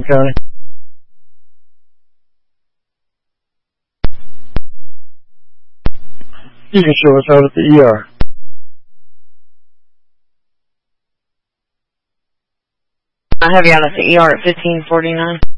County. You can show us out at the ER. I have you out at the ER at 1549.